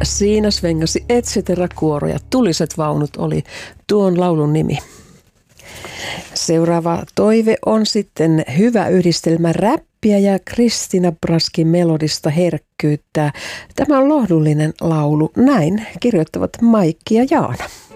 Siinä svengasi et cetera kuoro ja Tuliset vaunut oli tuon laulun nimi. Seuraava toive on sitten hyvä yhdistelmä räppiä ja Kristiina Braskin melodista herkkyyttä. Tämä on lohdullinen laulu. Näin kirjoittavat Maikki ja Jaana.